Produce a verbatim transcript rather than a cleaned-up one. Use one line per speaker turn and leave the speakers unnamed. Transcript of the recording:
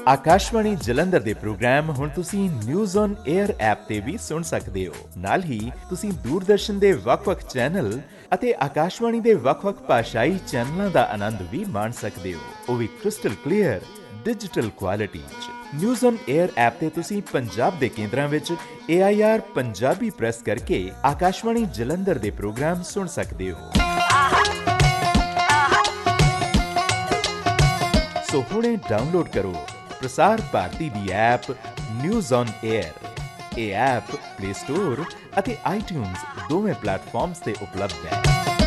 ਆਕਾਸ਼ਵਾਣੀ ਜਲੰਧਰ ਦੇ ਪ੍ਰੋਗਰਾਮ ਹੁਣ ਤੁਸੀਂ ਨਿਊਜ਼ ਔਨ 에ਅਰ ਐਪ ਤੇ ਵੀ ਸੁਣ ਸਕਦੇ ਹੋ। ਨਾਲ ਹੀ ਤੁਸੀਂ ਦੂਰਦਰਸ਼ਨ ਦੇ ਵੱਖ-ਵੱਖ ਚੈਨਲ ਅਤੇ ਆਕਾਸ਼ਵਾਣੀ ਦੇ ਵੱਖ-ਵੱਖ ਭਾਸ਼ਾਈ ਚੈਨਲਾਂ ਦਾ ਆਨੰਦ ਵੀ ਮਾਣ ਸਕਦੇ ਹੋ, ਉਹ ਵੀ ਕ੍ਰਿਸਟਲ ਕਲੀਅਰ ਡਿਜੀਟਲ ਕੁਆਲਿਟੀ 'ਚ। ਨਿਊਜ਼ ਔਨ 에ਅਰ ਐਪ ਤੇ ਤੁਸੀਂ ਪੰਜਾਬ ਦੇ ਕੇਂਦਰਾਂ ਵਿੱਚ ਏ ਆਈ ਆਰ ਪੰਜਾਬੀ ਪ੍ਰੈਸ ਕਰਕੇ ਆਕਾਸ਼ਵਾਣੀ ਜਲੰਧਰ ਦੇ ਪ੍ਰੋਗਰਾਮ ਸੁਣ ਸਕਦੇ ਹੋ। ਸੋ ਹੁਣੇ ਡਾਊਨਲੋਡ ਕਰੋ ਪ੍ਰਸਾਰ ਭਾਰਤੀ ਦੀ ਐਪ ਨਿਊਜ਼ ਔਨ 에ਅਰ। ਇਹ ਐਪ ਪਲੇ ਸਟੋਰ ਅਤੇ ਆਈਟਿਊਨਸ ਦੋਵੇਂ ਪਲੇਟਫਾਰਮਸ ਤੇ ਉਪਲਬਧ ਹੈ।